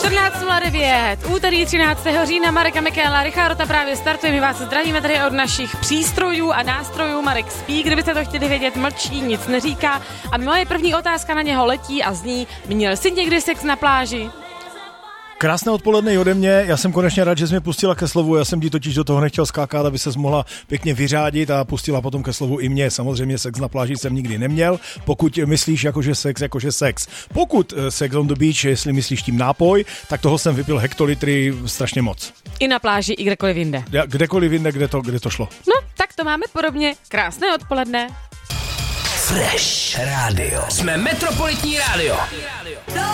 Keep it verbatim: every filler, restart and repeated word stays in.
čtrnáct nula devět, úterý třináctého října, Marek a Michaela Richarota právě startuje. My vás zdravíme tady od našich přístrojů a nástrojů. Marek spí, kdybyste to chtěli vědět, mlčí, nic neříká. A moje první otázka na něho letí a zní: měl jsi někdy sex na pláži? Krásné odpoledne ode mě, já jsem konečně rád, že jsi mě pustila ke slovu, já jsem ti totiž do toho nechtěl skákat, aby ses mohla pěkně vyřádit a pustila potom ke slovu i mě. Samozřejmě sex na pláži jsem nikdy neměl, pokud myslíš jakože sex, jakože sex. Pokud sex on the beach, jestli myslíš tím nápoj, tak toho jsem vypil hektolitry strašně moc. I na pláži, i kdekoliv jinde. Ja, kdekoliv jinde, kde to, kde to šlo. No, tak to máme podobně. Krásné odpoledne. Fresh Radio. Jsme Metropolitní rádio.